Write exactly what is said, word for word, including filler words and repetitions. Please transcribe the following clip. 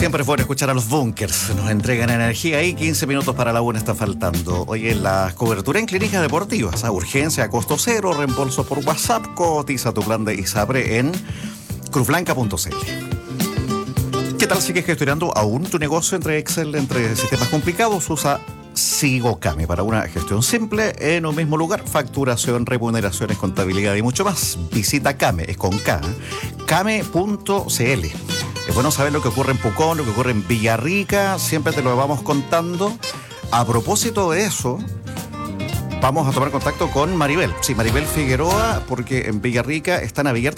Siempre es bueno escuchar a los bunkers. Nos entregan energía y quince minutos para la una está faltando. Oye, la cobertura en clínicas deportivas. A urgencia, a costo cero, reembolso por WhatsApp. Cotiza tu plan de ISAPRE en cruz blanca punto c l. ¿Qué tal sigues gestionando aún tu negocio entre Excel, entre sistemas complicados? Usa SigoCame para una gestión simple en un mismo lugar. Facturación, remuneraciones, contabilidad y mucho más. Visita Came, es con K, came punto c l. Es bueno saber lo que ocurre en Pucón, lo que ocurre en Villarrica. Siempre te lo vamos contando. A propósito de eso, vamos a tomar contacto con Maribel. Sí, Maribel Figueroa, porque en Villarrica están abiertos